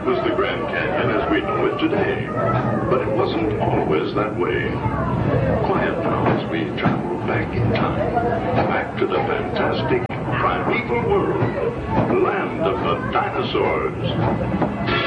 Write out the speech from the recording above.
was the Grand Canyon as we know it today. But it wasn't always that way. Quiet now as we travel back in time, back to the fantastic, primeval world, land of the dinosaurs.